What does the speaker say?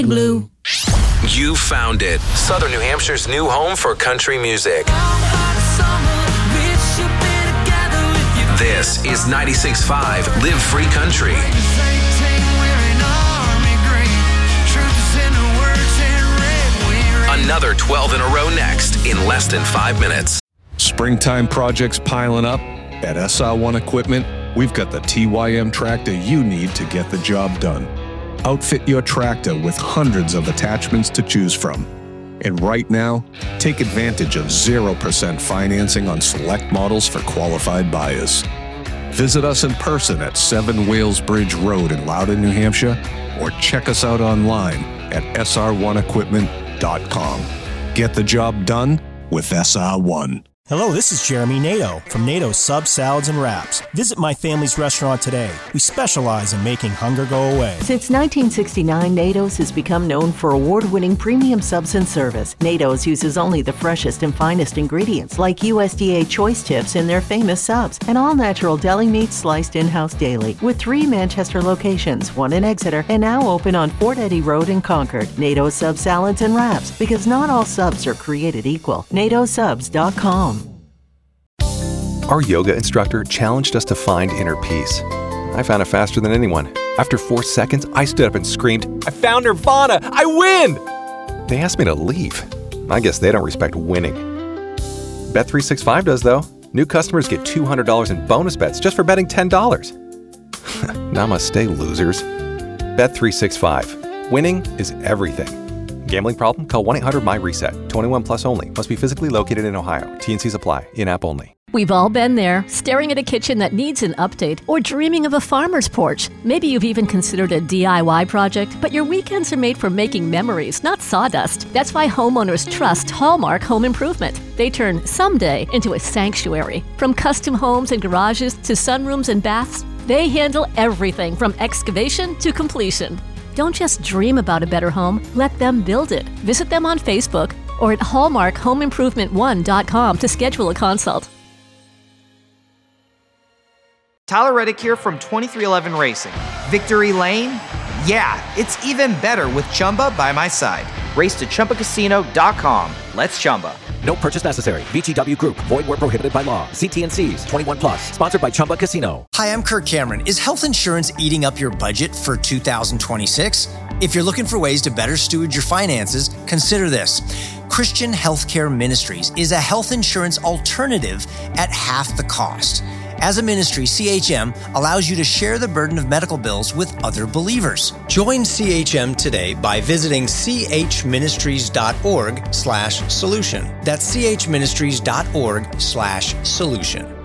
Blue. You found it. Southern New Hampshire's new home for country music. This is 96.5 Live Free Country. Another 12 in a row next in less than 5 minutes. Springtime projects piling up? At SR1 Equipment, we've got the TYM tractor you need to get the job done. Outfit your tractor with hundreds of attachments to choose from. And right now, take advantage of 0% financing on select models for qualified buyers. Visit us in person at 7 Wales Bridge Road in Loudon, New Hampshire, or check us out online at sr1equipment.com. Get the job done with SR1. Hello, this is Jeremy Nato from Nato Subs, Salads, and Wraps. Visit my family's restaurant today. We specialize in making hunger go away. Since 1969, Nato's has become known for award-winning premium subs and service. Nato's uses only the freshest and finest ingredients, like USDA choice tips in their famous subs, and all-natural deli meat sliced in-house daily. With 3 Manchester locations, 1 in Exeter, and now open on Fort Eddie Road in Concord. Nato's Subs, Salads, and Wraps, because not all subs are created equal. NatoSubs.com. Our yoga instructor challenged us to find inner peace. I found it faster than anyone. After 4 seconds, I stood up and screamed, "I found Nirvana! I win!" They asked me to leave. I guess they don't respect winning. Bet365 does, though. New customers get $200 in bonus bets just for betting $10. Namaste, losers. Bet365. Winning is everything. Gambling problem? Call 1-800-MY-RESET. 21 plus only. Must be physically located in Ohio. T&Cs apply. In-app only. We've all been there, staring at a kitchen that needs an update or dreaming of a farmer's porch. Maybe you've even considered a DIY project, but your weekends are made for making memories, not sawdust. That's why homeowners trust Hallmark Home Improvement. They turn someday into a sanctuary. From custom homes and garages to sunrooms and baths, they handle everything from excavation to completion. Don't just dream about a better home, let them build it. Visit them on Facebook or at hallmarkhomeimprovement1.com to schedule a consult. Tyler Reddick here from 2311 Racing. Victory Lane? Yeah, it's even better with Chumba by my side. Race to ChumbaCasino.com. Let's Chumba. No purchase necessary. VGW Group. Void where prohibited by law. See T&Cs. 21 plus. Sponsored by Chumba Casino. Hi, I'm Kirk Cameron. Is health insurance eating up your budget for 2026? If you're looking for ways to better steward your finances, consider this. Christian Healthcare Ministries is a health insurance alternative at half the cost. As a ministry, CHM allows you to share the burden of medical bills with other believers. Join CHM today by visiting chministries.org/solution. That's chministries.org/solution.